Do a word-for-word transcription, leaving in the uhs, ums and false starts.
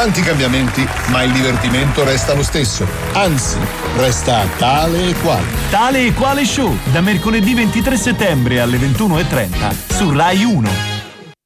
tanti cambiamenti, ma il divertimento resta lo stesso. Anzi, resta tale e quale. Tale e quale show, da mercoledì ventitré settembre alle ventuno e trenta su Rai uno.